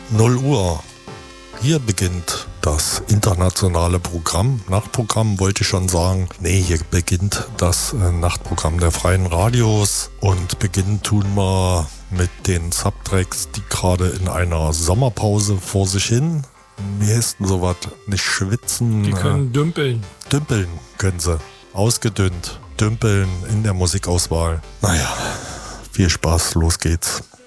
0 Uhr. Hier beginnt das internationale Programm. Nachtprogramm wollte ich schon sagen. Nee, hier beginnt das Nachtprogramm der freien Radios. Und beginnen tun wir mit den Subtracks, die gerade in einer Sommerpause vor sich hin. Wie heißt denn sowas? Nicht schwitzen. Die können dümpeln. Dümpeln können sie. Ausgedünnt. Dümpeln in der Musikauswahl. Naja, viel Spaß, los geht's.